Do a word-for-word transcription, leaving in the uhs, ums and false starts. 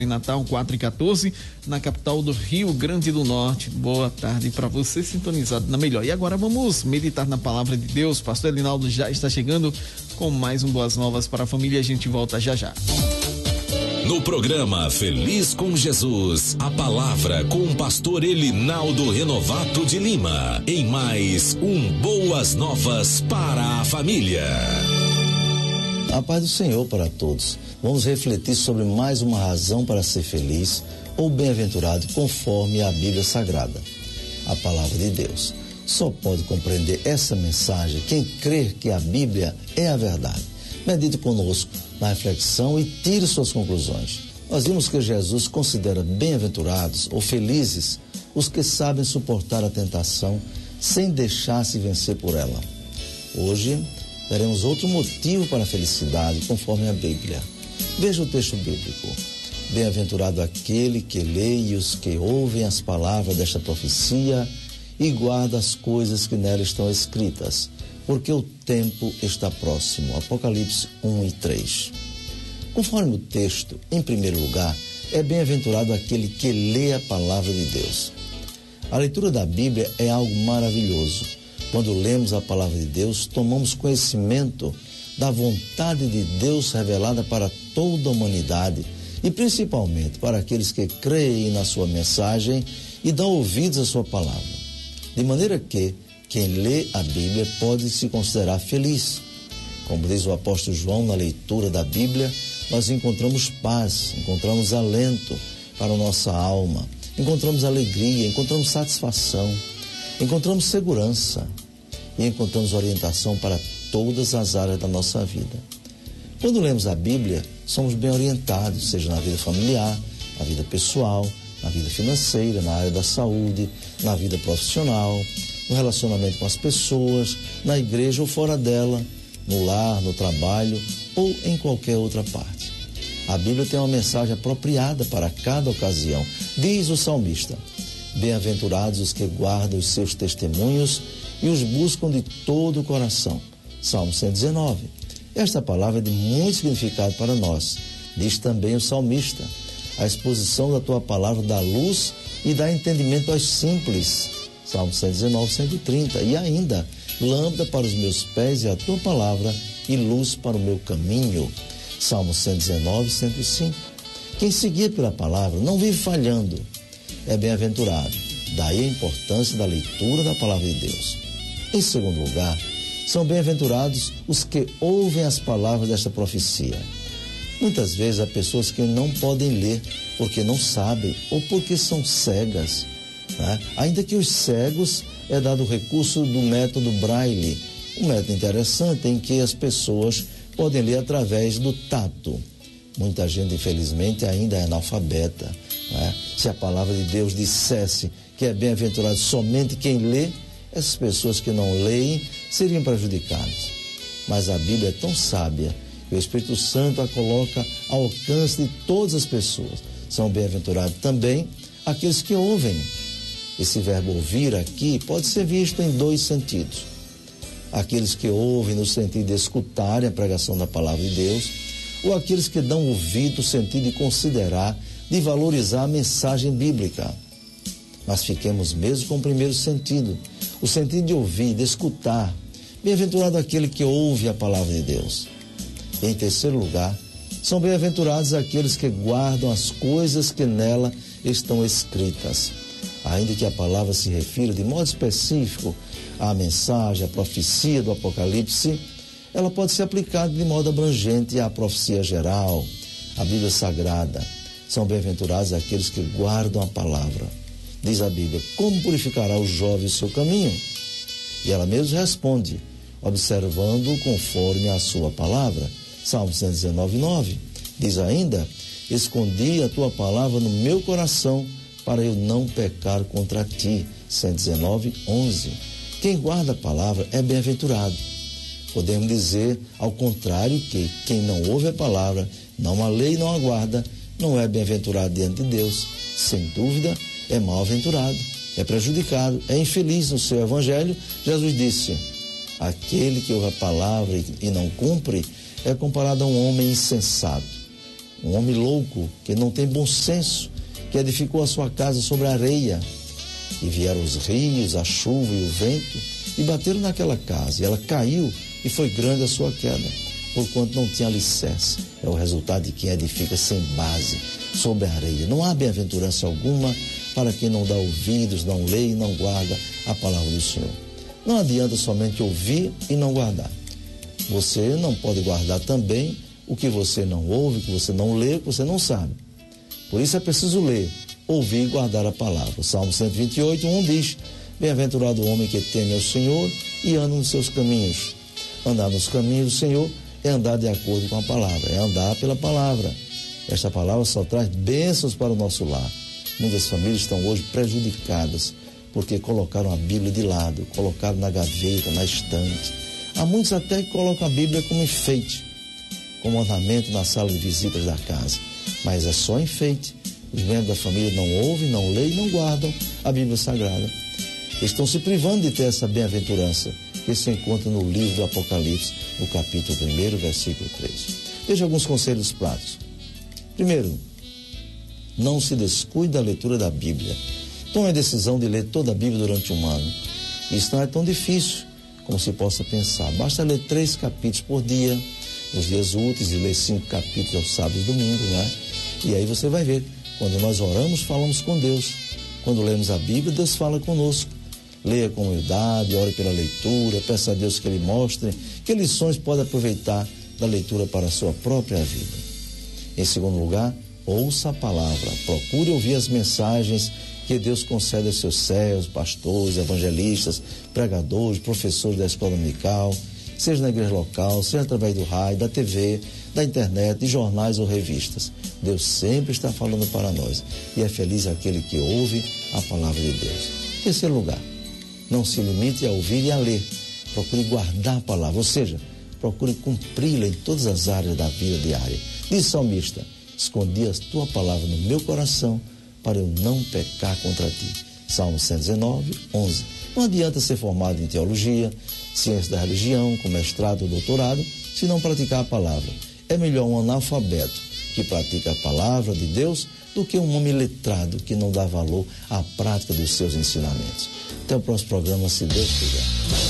Em Natal, quatro e quatorze, na capital do Rio Grande do Norte. Boa tarde para você sintonizado na melhor. E agora vamos meditar na palavra de Deus. Pastor Elinaldo já está chegando com mais um Boas Novas para a Família. A gente volta já já. No programa Feliz com Jesus, a palavra com o pastor Elinaldo Renovato de Lima. Em mais um Boas Novas para a Família. A paz do Senhor para todos. Vamos refletir sobre mais uma razão para ser feliz ou bem-aventurado conforme a Bíblia Sagrada, a palavra de Deus. Só pode compreender essa mensagem quem crer que a Bíblia é a verdade. Medite conosco na reflexão e tire suas conclusões. Nós vimos que Jesus considera bem-aventurados ou felizes os que sabem suportar a tentação sem deixar-se vencer por ela. Hoje, teremos outro motivo para a felicidade, conforme a Bíblia. Veja o texto bíblico. Bem-aventurado aquele que lê e os que ouvem as palavras desta profecia e guarda as coisas que nela estão escritas, porque o tempo está próximo. Apocalipse um e três. Conforme o texto, em primeiro lugar, é bem-aventurado aquele que lê a palavra de Deus. A leitura da Bíblia é algo maravilhoso. Quando lemos a palavra de Deus, tomamos conhecimento da vontade de Deus revelada para toda a humanidade e principalmente para aqueles que creem na sua mensagem e dão ouvidos à sua palavra. De maneira que quem lê a Bíblia pode se considerar feliz. Como diz o apóstolo João na leitura da Bíblia, nós encontramos paz, encontramos alento para a nossa alma, encontramos alegria, encontramos satisfação, encontramos segurança e encontramos orientação para todas as áreas da nossa vida. Quando lemos a Bíblia, somos bem orientados, seja na vida familiar, na vida pessoal, na vida financeira, na área da saúde, na vida profissional, no relacionamento com as pessoas, na igreja ou fora dela, no lar, no trabalho ou em qualquer outra parte. A Bíblia tem uma mensagem apropriada para cada ocasião. Diz o salmista: bem-aventurados os que guardam os seus testemunhos e os buscam de todo o coração. Salmo cento e dezenove. Esta palavra é de muito significado para nós. Diz também o salmista: a exposição da tua palavra dá luz e dá entendimento aos simples. Salmo cento e dezenove, cento e trinta. E ainda, lâmpada para os meus pés e a tua palavra e luz para o meu caminho. Salmo cento e dezenove, cento e cinco. Quem seguir pela palavra não vive falhando, é bem-aventurado. Daí a importância da leitura da palavra de Deus. Em segundo lugar, são bem-aventurados os que ouvem as palavras desta profecia. Muitas vezes há pessoas que não podem ler porque não sabem ou porque são cegas, né? Ainda que os cegos é dado o recurso do método Braille, um método interessante em que as pessoas podem ler através do tato. Muita gente, infelizmente, ainda é analfabeta, né? Se a palavra de Deus dissesse que é bem-aventurado somente quem lê, essas pessoas que não leem seriam prejudicadas. Mas a Bíblia é tão sábia que o Espírito Santo a coloca ao alcance de todas as pessoas. São bem-aventurados também aqueles que ouvem. Esse verbo ouvir aqui pode ser visto em dois sentidos. Aqueles que ouvem no sentido de escutarem a pregação da palavra de Deus, ou aqueles que dão ouvido no sentido de considerar, de valorizar a mensagem bíblica. Mas fiquemos mesmo com o primeiro sentido, o sentido de ouvir, de escutar. Bem-aventurado aquele que ouve a palavra de Deus. E em terceiro lugar, são bem-aventurados aqueles que guardam as coisas que nela estão escritas. Ainda que a palavra se refira de modo específico à mensagem, à profecia do Apocalipse, ela pode ser aplicada de modo abrangente à profecia geral, à Bíblia Sagrada. São bem-aventurados aqueles que guardam a palavra. Diz a Bíblia: como purificará o jovem o seu caminho? E ela mesma responde: observando conforme a sua palavra. Salmo cento e dezenove, nove. Diz ainda: escondi a tua palavra no meu coração para eu não pecar contra ti. cento e dezenove, onze. Quem guarda a palavra é bem-aventurado. Podemos dizer, ao contrário, que quem não ouve a palavra, não a lê e não a guarda, não é bem-aventurado diante de Deus. Sem dúvida, é mal-aventurado, é prejudicado, é infeliz no seu evangelho. Jesus disse: aquele que ouve a palavra e não cumpre é comparado a um homem insensato. Um homem louco, que não tem bom senso, que edificou a sua casa sobre a areia. E vieram os rios, a chuva e o vento, e bateram naquela casa, e ela caiu, e foi grande a sua queda, porquanto não tinha alicerce. É o resultado de quem edifica sem base, sobre a areia. Não há bem-aventurança alguma para quem não dá ouvidos, não lê e não guarda a palavra do Senhor. Não adianta somente ouvir e não guardar. Você não pode guardar também o que você não ouve, o que você não lê, o que você não sabe. Por isso é preciso ler, ouvir e guardar a palavra. O Salmo cento e vinte e oito, um diz: bem-aventurado o homem que teme ao Senhor e anda nos seus caminhos. Andar nos caminhos do Senhor é andar de acordo com a palavra, é andar pela palavra. Esta palavra só traz bênçãos para o nosso lar. Muitas famílias estão hoje prejudicadas porque colocaram a Bíblia de lado, colocaram na gaveta, na estante. Há muitos até que colocam a Bíblia como enfeite, como ornamento na sala de visitas da casa. Mas é só enfeite. Os membros da família não ouvem, não leem e não guardam a Bíblia Sagrada. Estão se privando de ter essa bem-aventurança que se encontra no livro do Apocalipse, no capítulo um, versículo três. Veja alguns conselhos práticos. Primeiro, não se descuide da leitura da Bíblia. Tome a decisão de ler toda a Bíblia durante um ano. Isso não é tão difícil como se possa pensar. Basta ler três capítulos por dia, nos dias úteis, e ler cinco capítulos aos sábados e domingos, né? E aí você vai ver, quando nós oramos, falamos com Deus. Quando lemos a Bíblia, Deus fala conosco. Leia com humildade, ore pela leitura, peça a Deus que Ele mostre que lições pode aproveitar da leitura para a sua própria vida. Em segundo lugar, ouça a palavra, procure ouvir as mensagens que Deus concede aos seus servos, pastores, evangelistas, pregadores, professores da escola dominical, seja na igreja local, seja através do rádio, da T V, da internet, de jornais ou revistas. Deus sempre está falando para nós, e é feliz aquele que ouve a palavra de Deus. Em terceiro lugar, não se limite a ouvir e a ler, procure guardar a palavra, ou seja, procure cumpri-la em todas as áreas da vida diária. Diz o salmista: escondi a tua palavra no meu coração para eu não pecar contra ti. Salmo cento e dezenove, onze. Não adianta ser formado em teologia, ciência da religião, com mestrado ou doutorado, se não praticar a palavra. É melhor um analfabeto que pratica a palavra de Deus do que um homem letrado que não dá valor à prática dos seus ensinamentos. Até o próximo programa, se Deus quiser.